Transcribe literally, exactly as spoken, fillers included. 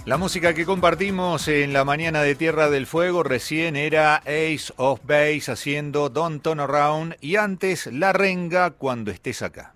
La música que compartimos en la mañana de Tierra del Fuego recién era Ace of Base haciendo Don't Turn Around y antes La Renga, Cuando Estés Acá.